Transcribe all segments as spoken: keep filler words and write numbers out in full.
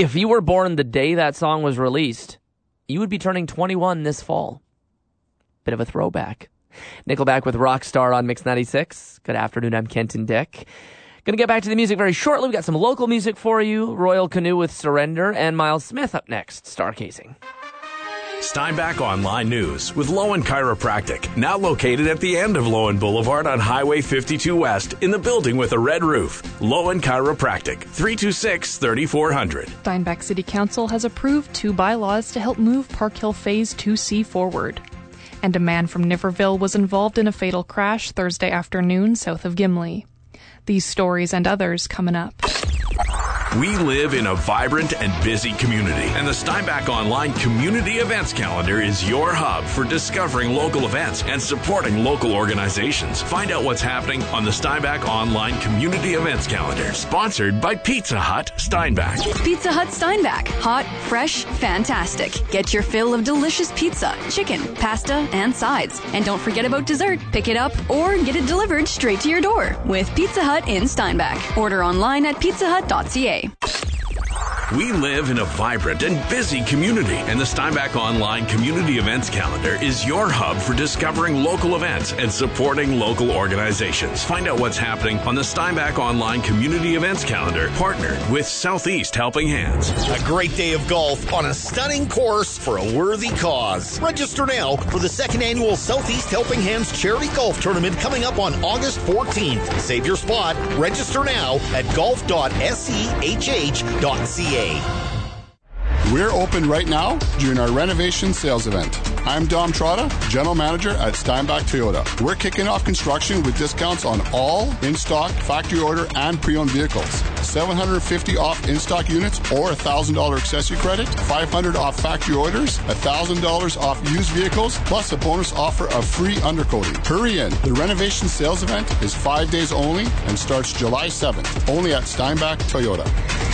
If you were born the day that song was released, you would be turning twenty-one this fall. Bit of a throwback. Nickelback with Rockstar on Mix ninety-six. Good afternoon, I'm Kenton Dick. Gonna get back to the music very shortly. We got some local music for you. Royal Canoe with Surrender, and Miles Smith up next. Starcasing. Steinbach Online News with Lowen Chiropractic, now located at the end of Lowen Boulevard on Highway fifty-two West in the building with a red roof. Lowen Chiropractic, three two six, three four zero zero. Steinbach City Council has approved two bylaws to help move Park Hill Phase two C forward. And a man from Niverville was involved in a fatal crash Thursday afternoon south of Gimli. These stories and others coming up. We live in a vibrant and busy community, and the Steinbach Online Community Events Calendar is your hub for discovering local events and supporting local organizations. Find out what's happening on the Steinbach Online Community Events Calendar, sponsored by Pizza Hut Steinbach. Pizza Hut Steinbach. Hot, fresh, fantastic. Get your fill of delicious pizza, chicken, pasta, and sides. And don't forget about dessert. Pick it up or get it delivered straight to your door with Pizza Hut in Steinbach. Order online at pizza hut dot c a. We live in a vibrant and busy community, and the Steinbach Online Community Events Calendar is your hub for discovering local events and supporting local organizations. Find out what's happening on the Steinbach Online Community Events Calendar, partnered with Southeast Helping Hands. A great day of golf on a stunning course for a worthy cause. Register now for the second annual Southeast Helping Hands Charity Golf Tournament coming up on August fourteenth. Save your spot. Register now at golf dot sehh dot c a. We're open right now during our renovation sales event. I'm Dom Trotta, General Manager at Steinbach Toyota. We're kicking off construction with discounts on all in-stock, factory order, and pre-owned vehicles. seven hundred fifty dollars off in-stock units or one thousand dollars accessory credit, five hundred dollars off factory orders, one thousand dollars off used vehicles, plus a bonus offer of free undercoating. Hurry in. The renovation sales event is five days only and starts July seventh, only at Steinbach Toyota.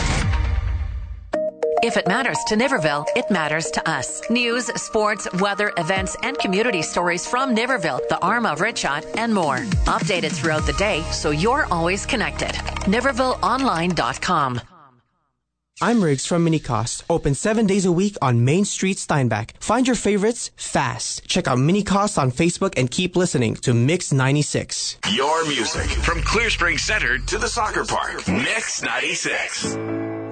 If it matters to Niverville, it matters to us. News, sports, weather, events, and community stories from Niverville, the Arma, Ritshot, and more. Updated throughout the day so you're always connected. Niverville Online dot com. I'm Riggs from Minicost. Open seven days a week on Main Street, Steinbach. Find your favorites fast. Check out Minicost on Facebook and keep listening to Mix ninety-six. Your music from Clear Spring Center to the soccer park. Mix ninety-six.